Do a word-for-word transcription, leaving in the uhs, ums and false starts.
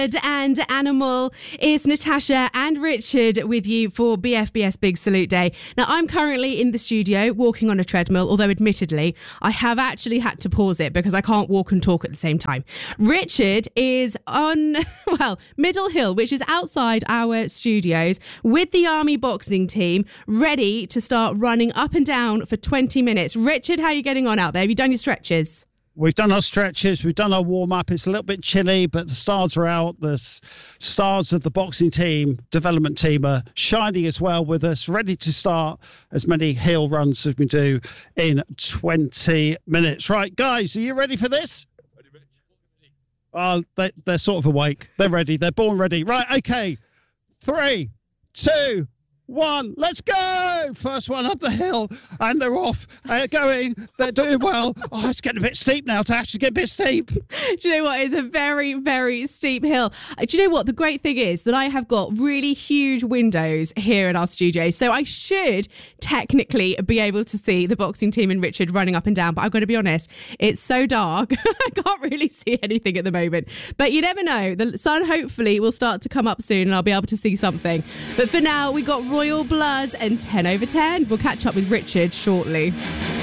And Animal. It's Natasha and Richard with you for B F B S Big Salute Day. Now, I'm currently in the studio walking on a treadmill, although admittedly, I have actually had to pause it because I can't walk and talk at the same time. Richard is on, well, Middle Hill, which is outside our studios, with the Army boxing team, ready to start running up and down for twenty minutes. Richard, how are you getting on out there? Have you done your stretches? We've done our stretches, we've done our warm-up. It's a little bit chilly, but the stars are out. The s- stars of the boxing team, development team, are shining as well with us, ready to start as many hill runs as we do in twenty minutes. Right, guys, are you ready for this? Ready, Rich. Uh, they, they're sort of awake. They're ready. They're born ready. Right, okay. Three, two, one, let's go! First one up the hill, and they're off. They're going. They're doing well. Oh, it's getting a bit steep now. To actually get a bit steep. Do you know what? It's a very, very steep hill. Do you know what? The great thing is that I have got really huge windows here in our studio, so I should technically be able to see the boxing team and Richard running up and down. But I've got to be honest, it's so dark. I can't really see anything at the moment. But you never know. The sun hopefully will start to come up soon, and I'll be able to see something. But for now, we got Royal Blood and ten over ten. We'll catch up with Richard shortly.